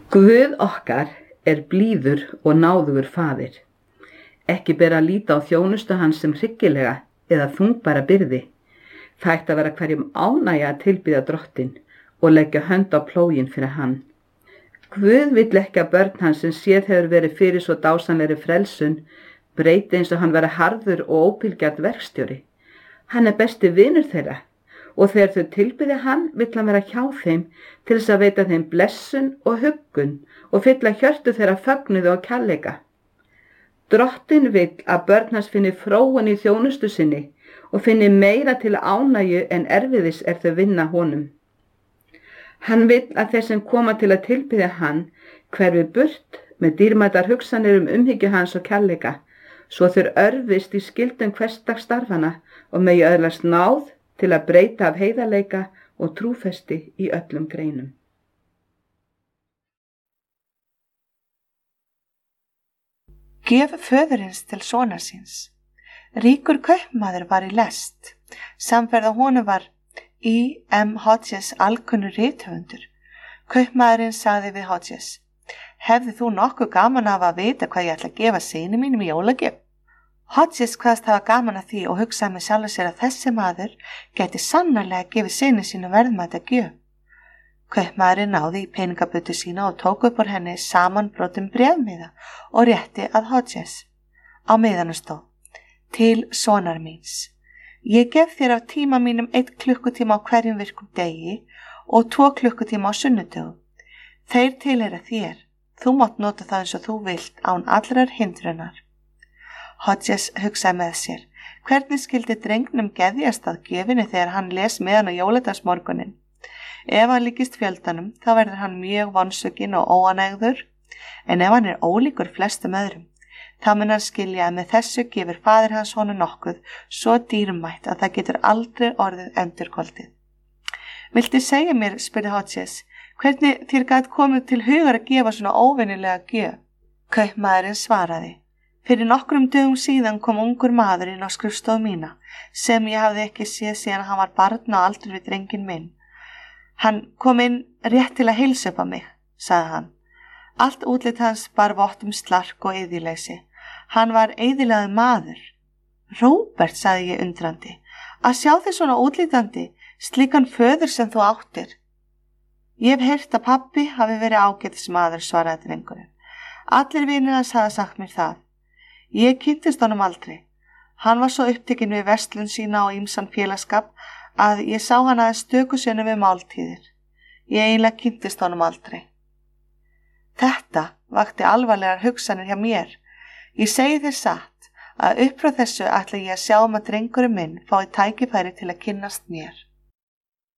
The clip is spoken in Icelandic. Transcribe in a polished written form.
Guð okkar blíður og náðugur faðir. Ekki ber að líta á þjónustu hans sem hryggilega eða þungbæra byrði. Það ætti að vera hverjum ánægja að tilbiðja Drottinn og leggja hönd á plóginn fyrir hann. Guð vill ekki að börn hans sem séð hefur verið fyrir svo dásamlegri frelsun breyti eins og hann vera harður og óbilgjart verkstjóri. Hann besti vinur þeirra og þegar þau tilbiðja hann vill hann vera hjá þeim til þess að veita þeim blessun og huggun og fylla hjörtu þeirra fögnuði og kærleika. Drottinn vill að börn hans finni fróun í þjónustu sinni og finni meira til ánægju en erfiðis þau vinna honum. Hann vill að þeir sem koma til að tilbiðja hann hverfi burt með dýrmætar hugsanir umhyggju hans og kærleika, svo þeir örfist í skyldum hversdagsstarfana og megi öðlast náð til að breyta af heiðarleika og trúfesti í öllum greinum. Gjöf föðurins til sonar síns. Ríkur kaupmaður var í lest. Samferða honum var E.M. Hodges alkunnur rithöfundur. Kaupmaðurinn sagði við Hodges: Hefði þú nokkuð gaman af að vita hvað ég ætla að gefa syni mínum í jólagjöf? Hodges kvaðst hafa gaman af því og hugsaði með sjálfum sér að þessi maður gæti sannarlega gefið syni sínu verðmæta gjöf. Kaupmaðurinn náði í peningabötu sína og tók upp úr henni samanbrotin bréfmiða og rétti að Hodges. Á miðanum stóð: Til sonar míns. Ég gef þér af tíma mínum 1 klukkutíma á hverjum virkum degi og 2 klukkutíma á sunnudögum. Þeir tilheyra þér. Þú mátt nota það eins og þú vilt án allrar hindrunar. Hodges hugsaði með sér: Hvernig skildi drengnum geðjast að gjöfinni þegar hann les með hann á jóladagsmorgunin? Ef hann líkist fjöldanum, þá verður hann mjög vonsvikinn og óánægður, en ef hann ólíkur flestum öðrum, þá mun hann skilja að með þessu gefur faðir hans honum nokkuð svo dýrmætt að það getur aldrei orðið endurkoldið. Viltu segja mér, spurði Hodges, hvernig þér gat komið til hugar að gefa svona óvenjulega gjöf? Kaupmaðurinn svaraði: Fyrir nokkrum dögum síðan kom ungur maður inn á skrifstofu mína sem ég hafði ekki séð síðan hann var barn á aldur við drenginn minn. Hann kom inn rétt til að heilsa upp á mig, sagði hann. Allt útlit hans bar vott slark og eyðileysi. Hann var eyðilegur maður. Róbert, sagði ég undrandi, að sjá þig svona útlítandi, slíkan föður sem þú áttir. Ég hef heyrt að pabbi hafi verið ágætis maður, svaraði drengurinn. Allir vinir hans hafa sagt mér það. Ég kynntist honum aldrei. Hann var svo upptekinn við verslun sína og ýmsan félagsskap að ég sá hann aðeins stöku sinnum við máltíðir. Ég eiginlega kynntist honum aldrei. Þetta vakti alvarlegar hugsanir hjá mér. Ég segi þér satt að upp frá þessu ætla ég að sjá að drengurinn minn fái tækifæri til að kynnast mér.